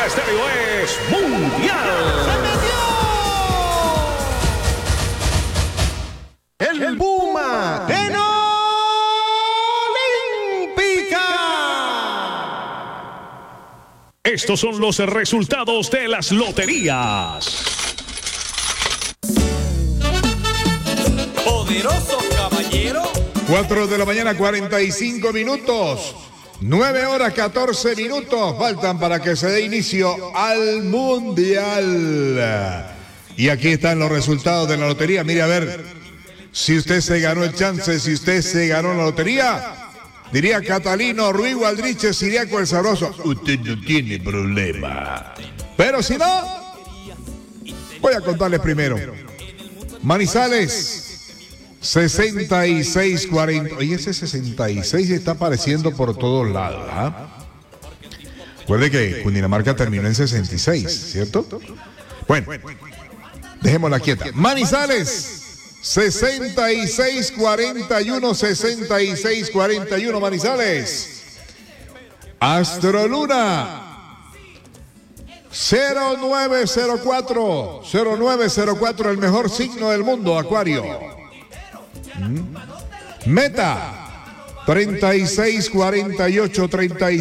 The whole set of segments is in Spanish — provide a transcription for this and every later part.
Estéreo es mundial. El Puma en Olímpica. Estos son los resultados de las loterías. Poderoso caballero. 4 de la mañana, 45 minutos. 9 horas, 14 minutos. Faltan para que se dé inicio al Mundial. Y aquí están los resultados de la lotería. Mire, a ver, si usted se ganó el chance, si usted se ganó la lotería, diría Catalino Ruiz Gualdriche, Siriaco el Sabroso, usted no tiene problema. Pero si no, voy a contarles primero. Manizales, 6640. Oye, ese 66 está apareciendo por todos lados, ¿ah? Recuerde que Cundinamarca terminó en 66, ¿cierto? Bueno, dejémosla quieta. Manizales, 6641, 6641, Manizales. Astroluna, 0904, 0904, el mejor signo del mundo, Acuario. Meta, 3648,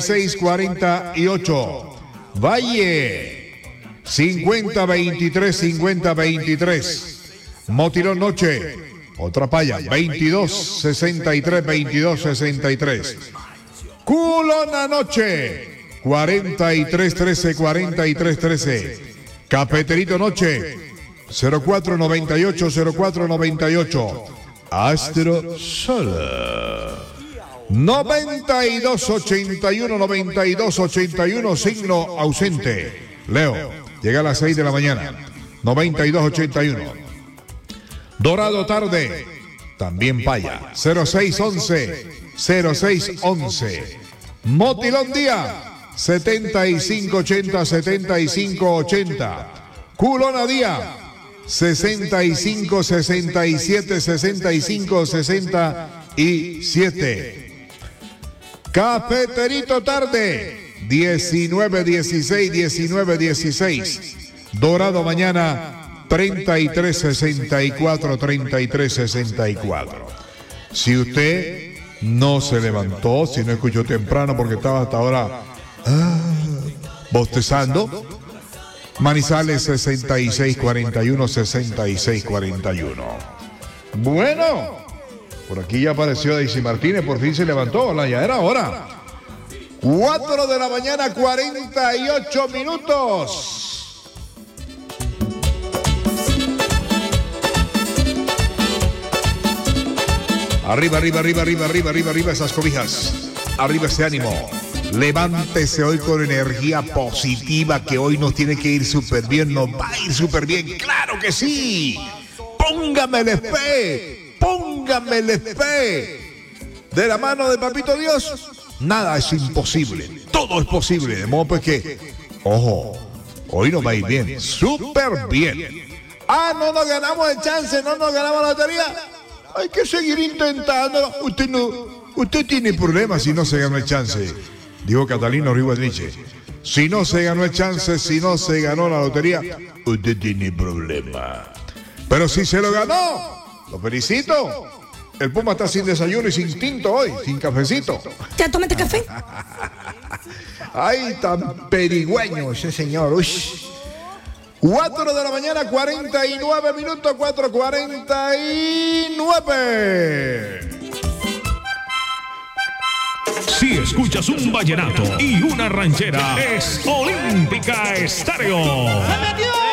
3648. Valle, 5023, 5023. Motilón Noche, otra paya, 2263, 2263. Culona Noche, 4313, 4313. Cafeterito Noche, 0498, 0498. Astro Sol, 9281, 9281, signo ausente. Leo, llega a las 6 de la mañana, 9281. Dorado Tarde, también paya, 0611, 0611. Motilón Día, 7580, 7580. Culona Día, 65, 67, 65, 67. Cafeterito Tarde, 19, 16, 19, 16. Dorado Mañana, 33, 64, 33, 64. Si usted no se levantó, si no escuchó temprano porque estaba hasta ahora bostezando, Manizales, 6641, 6641. Bueno, por aquí ya apareció Daisy Martínez, por fin se levantó, ya era hora. 4 de la mañana, 48 minutos. Arriba, arriba, arriba, arriba, arriba, arriba, arriba esas cobijas. Arriba ese ánimo. Levántese hoy con energía positiva, que hoy nos tiene que ir súper bien, nos va a ir súper bien, claro que sí. Póngamele fe, póngamele fe. De la mano de Papito Dios, nada es imposible, todo es posible. De modo pues que, ojo, hoy nos va a ir bien, súper bien. No nos ganamos el chance, no nos ganamos la lotería. Hay que seguir intentando. Usted tiene problemas si no se gana el chance. Dijo Catalino Ruiz Gualdriche. Si no se ganó el chance, si no se ganó la lotería, usted tiene problema. Pero si se lo ganó, lo felicito. El Puma está sin desayuno y sin tinto hoy, sin cafecito. ¿Ya tomaste café? Ay, tan perigüeño ese señor. Uy. 4 de la mañana, 49 minutos, 4:49. Si escuchas un vallenato y una ranchera, es Olímpica Estéreo. ¡Se metió!